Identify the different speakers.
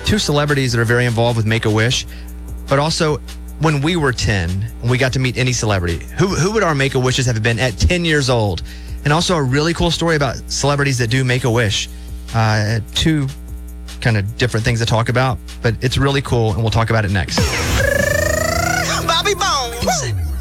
Speaker 1: two celebrities that are very involved with Make-A-Wish, but also when we were 10, and we got to meet any celebrity, who would our Make-A-Wishes have been at 10 years old? And also a really cool story about celebrities that do Make-A-Wish. Two kind of different things to talk about, but it's really cool, and we'll talk about it next.
Speaker 2: Bobby Bones.